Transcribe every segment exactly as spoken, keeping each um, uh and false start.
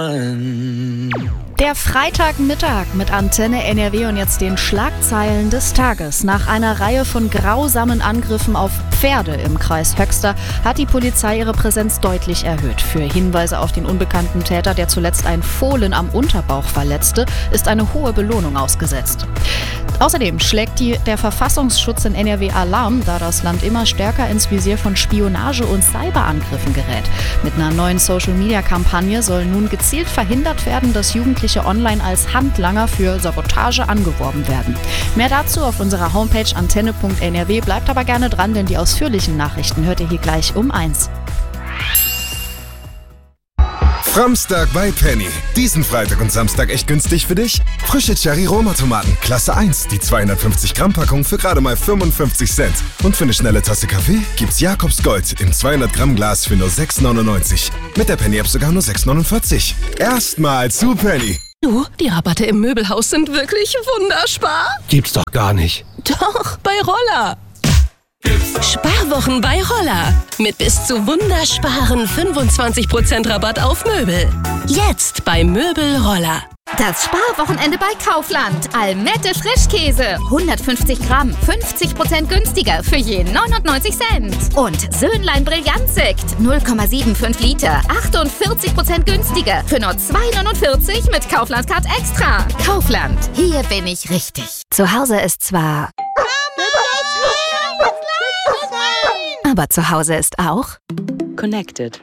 Der Freitagmittag mit Antenne N R W und jetzt den Schlagzeilen des Tages. Nach einer Reihe von grausamen Angriffen auf Pferde im Kreis Höxter hat die Polizei ihre Präsenz deutlich erhöht. Für Hinweise auf den unbekannten Täter, der zuletzt ein Fohlen am Unterbauch verletzte, ist eine hohe Belohnung ausgesetzt. Außerdem schlägt die, der Verfassungsschutz in N R W Alarm, da das Land immer stärker ins Visier von Spionage und Cyberangriffen gerät. Mit einer neuen Social-Media-Kampagne soll nun gezielt verhindert werden, dass Jugendliche online als Handlanger für Sabotage angeworben werden. Mehr dazu auf unserer Homepage antenne punkt n r w. Bleibt aber gerne dran, denn die ausführlichen Nachrichten hört ihr hier gleich um eins. Framstag bei Penny. Diesen Freitag und Samstag echt günstig für dich? Frische Cherry-Roma-Tomaten, Klasse eins, die zweihundertfünfzig Gramm Packung für gerade mal fünfundfünfzig Cent. Und für eine schnelle Tasse Kaffee gibt's Jakobs Gold im zweihundert Gramm Glas für nur sechs neunundneunzig. Mit der Penny-App sogar nur sechs neunundvierzig. Erstmal zu Penny. Du, die Rabatte im Möbelhaus sind wirklich wunderspar. Gibt's doch gar nicht. Doch, bei Roller. Sparwochen bei Roller. Mit bis zu wundersparen fünfundzwanzig Prozent Rabatt auf Möbel. Jetzt bei Möbel Roller. Das Sparwochenende bei Kaufland. Almette Frischkäse. hundertfünfzig Gramm. fünfzig Prozent günstiger für je neunundneunzig Cent. Und Söhnlein Brillantsekt. null Komma fünfundsiebzig Liter. achtundvierzig Prozent günstiger für nur zwei neunundvierzig mit Kaufland-Card Extra. Kaufland. Hier bin ich richtig. Zu Hause ist zwar... Aber zu Hause ist auch... Connected.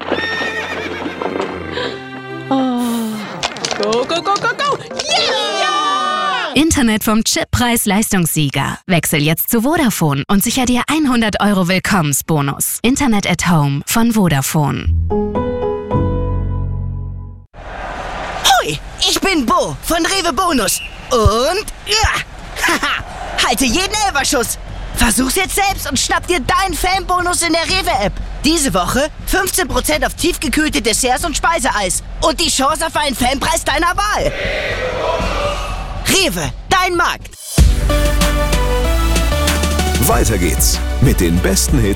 Oh. Go, go, go, go, go! Yeah! Internet vom Chip Preis-Leistungssieger. Wechsel jetzt zu Vodafone und sicher dir hundert Euro Willkommensbonus. Internet at Home von Vodafone. Hoi, ich bin Bo von Rewe Bonus. Und... Ja, haha, halte jeden Elferschuss. Versuch's jetzt selbst und schnapp dir deinen Fanbonus in der Rewe-App. Diese Woche fünfzehn Prozent auf tiefgekühlte Desserts und Speiseeis. Und die Chance auf einen Fanpreis deiner Wahl. Rewe, dein Markt. Weiter geht's mit den besten Hits